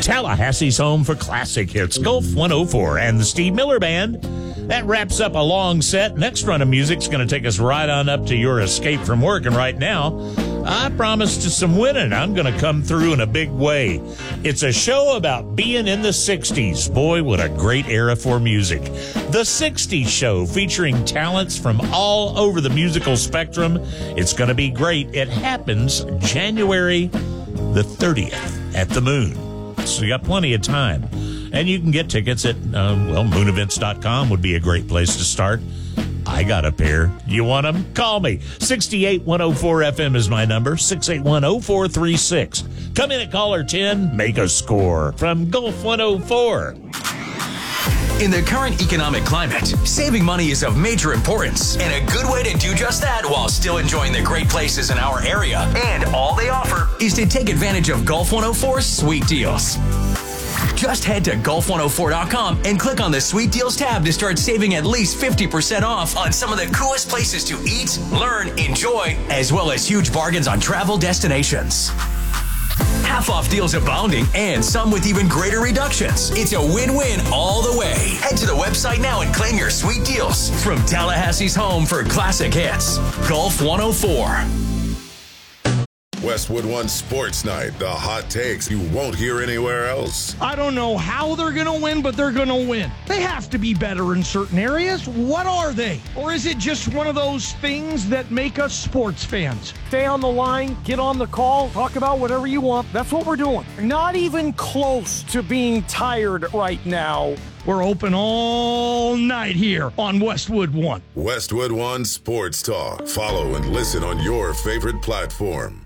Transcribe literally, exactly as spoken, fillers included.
Tallahassee's home for classic hits, Gulf one oh four and the Steve Miller Band. That wraps up a long set. Next run of music's going to take us right on up to your escape from work. And right now, I promised you some winning. I'm going to come through in a big way. It's a show about being in the sixties. Boy, what a great era for music. The sixties Show, featuring talents from all over the musical spectrum. It's going to be great. It happens January the thirtieth at the Moon. So you got plenty of time. And you can get tickets at, uh, well, moon events dot com would be a great place to start. I got a pair. You want them? Call me. six eight one oh four F M is my number, six eight one oh four three six. Come in at caller ten, make a score from Gulf one oh four. In the current economic climate, saving money is of major importance, and a good way to do just that while still enjoying the great places in our area. And all they offer is to take advantage of Gulf one oh four's sweet deals. Just head to Gulf one oh four dot com and click on the Sweet Deals tab to start saving at least fifty percent off on some of the coolest places to eat, learn, enjoy, as well as huge bargains on travel destinations. Half off deals abounding and some with even greater reductions. It's a win-win all the way. Head to the website now and claim your sweet deals from Tallahassee's home for classic hits, Gulf one oh four. Westwood One Sports Night, the hot takes you won't hear anywhere else. I don't know how they're going to win, but they're going to win. They have to be better in certain areas. What are they? Or is it just one of those things that make us sports fans? Stay on the line, get on the call, talk about whatever you want. That's what we're doing. Not even close to being tired right now. We're open all night here on Westwood One. Westwood One Sports Talk. Follow and listen on your favorite platform.